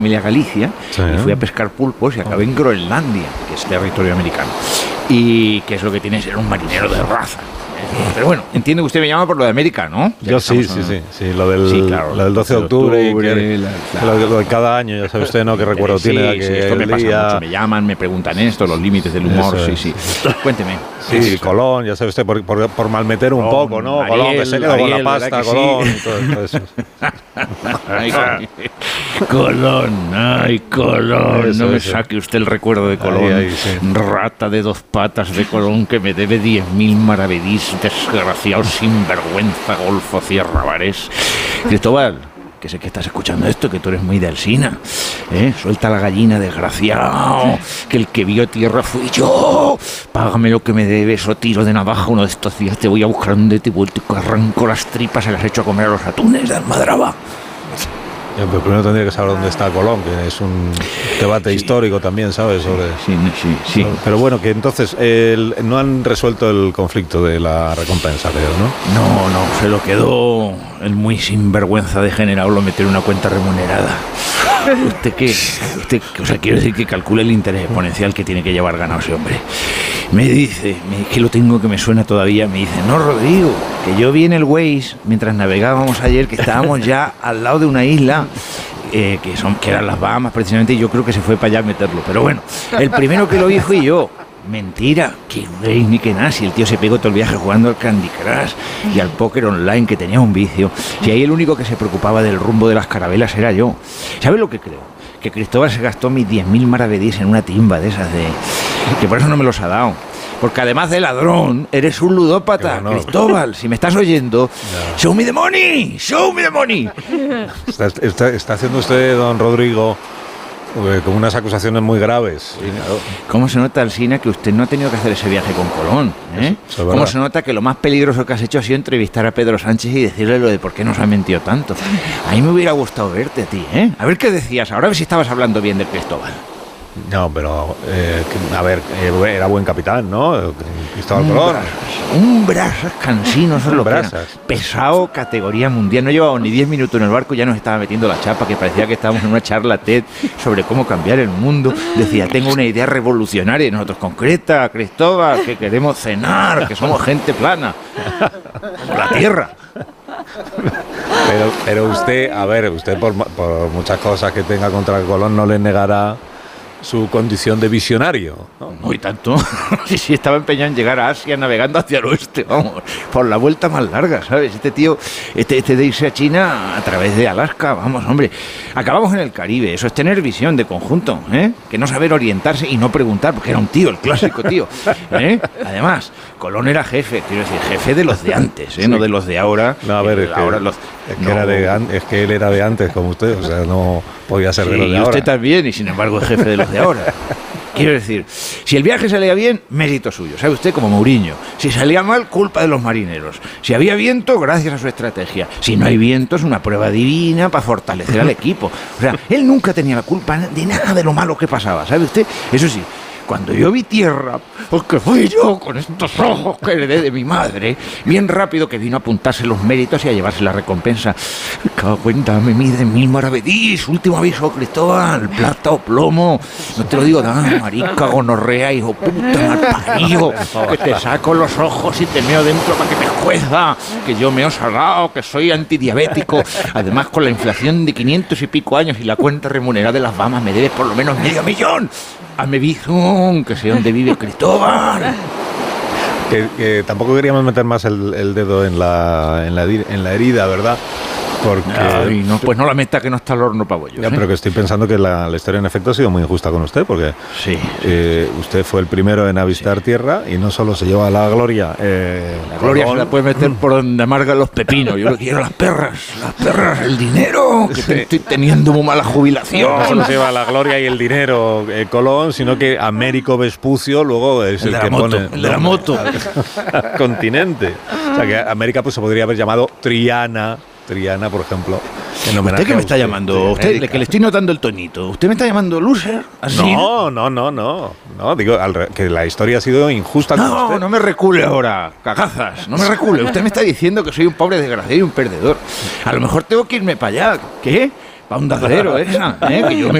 familia Galicia, Sí. y fui a pescar pulpos y acabé en Groenlandia, que es territorio americano. Y que es lo que tiene ser un marinero de raza. Pero bueno, entiendo que usted me llama por lo de América, ¿no? Ya Yo que sí, estamos lo del, Sí, claro, lo del 12 de octubre, claro. lo de cada año, ya sabe usted, ¿no? Qué recuerdo Sí, tiene de sí, aquel esto me pasa día. mucho, me llaman, me preguntan esto, los límites del humor, Eso sí, es. sí. Cuénteme. Sí, Colón, ya sabe usted, por malmeter un Colón, poco, ¿no? Ariel, Colón, que se quedó con la Ariel, pasta, ¿verdad que Colón, sí? y todo eso. Ay, Colón, Eso, no me eso. saque usted el recuerdo de Colón. Ahí, sí. Rata de dos patas de Colón que me debe 10.000 maravedís, desgraciado sinvergüenza, Golfo Sierra Barés. Cristóbal, que sé que estás escuchando esto, que tú eres muy de Alsina, ¿eh? Suelta la gallina, desgraciado, que el que vio tierra fui yo. Págame lo que me debes o tiro de navaja uno de estos días, te voy a buscar donde te vuelto y arranco las tripas, se las echo a comer a los atunes de Almadraba. Pero primero tendría que saber dónde está Colón, que es un debate histórico también, ¿sabes? Sobre... Sí. Pero bueno, que entonces no han resuelto el conflicto de la recompensa, creo, ¿no? No, se lo quedó el muy sinvergüenza degenerado, lo metió en una cuenta remunerada. O sea, quiero decir que calcule el interés exponencial que tiene que llevar ganado ese hombre. Me dice, es que lo tengo que me suena todavía, me dice, no, Rodrigo, que yo vi en el Waze, mientras navegábamos ayer, que estábamos ya al lado de una isla, que eran las Bahamas precisamente, y yo creo que se fue para allá a meterlo. Pero bueno, el primero que lo vi fui yo. Mentira, que Waze ni que nada, si el tío se pegó todo el viaje jugando al Candy Crush y al póker online, que tenía un vicio. Si ahí el único que se preocupaba del rumbo de las carabelas era yo. ¿Sabes lo que creo? Que Cristóbal se gastó mis 10.000 maravedís en una timba de esas que por eso no me los ha dado. Porque además de ladrón, eres un ludópata, bueno. Cristóbal. Si me estás oyendo, show me the money, show me the money. Está haciendo usted, don Rodrigo, con unas acusaciones muy graves. Sí, claro. ¿Cómo se nota, Alsina, que usted no ha tenido que hacer ese viaje con Colón? Eso es ¿Cómo se nota que lo más peligroso que has hecho ha sido entrevistar a Pedro Sánchez y decirle lo de por qué nos ha mentido tanto? A mí me hubiera gustado verte a ti, ¿eh? A ver qué decías, ahora a ver si estabas hablando bien del Cristóbal. No, pero, a ver, era buen capitán, ¿no? Cristóbal Colón. Un brasas cansino, eso es lo que era. Brasas. Pesado, categoría mundial. No llevaba ni 10 minutos en el barco, ya nos estaba metiendo la chapa, que parecía que estábamos en una charla TED sobre cómo cambiar el mundo. Decía, tengo una idea revolucionaria, y nosotros, concreta, Cristóbal, que queremos cenar, que somos gente plana, como la Tierra. Pero usted, a ver, usted por muchas cosas que tenga contra Colón no le negará su condición de visionario, ¿no? No, y tanto. Sí, estaba empeñado en llegar a Asia navegando hacia el oeste, vamos, por la vuelta más larga, ¿sabes? Este tío, este de irse a China a través de Alaska, vamos, hombre. Acabamos en el Caribe, eso es tener visión de conjunto, ¿eh? Que no saber orientarse y no preguntar, porque era un tío, el clásico tío, ¿eh? Además, Colón era jefe, quiero decir, jefe de los de antes, ¿eh? Sí. No de los de ahora. No, a ver, es que él era de antes, como usted, o sea, no podía ser de los de ahora. Y usted también, y sin embargo es jefe de los de ahora. Quiero decir, si el viaje salía bien, mérito suyo, ¿sabe usted? Como Mourinho. Si salía mal, culpa de los marineros. Si había viento, gracias a su estrategia. Si no hay viento, es una prueba divina para fortalecer al equipo. O sea, él nunca tenía la culpa de nada de lo malo que pasaba, ¿sabe usted? Eso sí, cuando yo vi tierra, porque fui yo con estos ojos que heredé de mi madre, bien rápido que vino a apuntarse los méritos y a llevarse la recompensa. Cada cuenta me mide 1.000 maravedís. Último aviso, Cristóbal, plata o plomo. No te lo digo nada, marica, gonorrea, hijo puta, malparido, que te saco los ojos y te meo dentro para que me jueza, que yo meo salado, que soy antidiabético. Además, con la inflación de 500 y pico años y la cuenta remunerada de las Bahamas, me debes por lo menos $500.000. Hazme bizum, que sé dónde vive Cristóbal. Que tampoco queríamos meter más el dedo en la herida, ¿verdad? Porque... Ay, no, pues no la meta, que no está al horno para bollos. Ya, pero que estoy pensando que la historia en efecto ha sido muy injusta con usted, porque sí. Usted fue el primero en avistar tierra y no solo se lleva la gloria. La gloria se la puede meter por donde amargan los pepinos. Yo lo quiero las perras, el dinero, que estoy teniendo muy mala jubilación. No solo se lleva la gloria y el dinero Colón, sino que Américo Vespucio luego es el que pone el de la moto. Al continente. O sea que América pues se podría haber llamado Triana, por ejemplo. ¿Usted qué me está llamando? Usted, que le estoy notando el tonito. ¿Usted me está llamando loser? ¿Así? No, digo que la historia ha sido injusta con usted. No me recule ahora, cagazas. No me recule. Usted me está diciendo que soy un pobre desgraciado y un perdedor. A lo mejor tengo que irme para allá. ¿Qué? Pa' Onda Cero esa, que yo me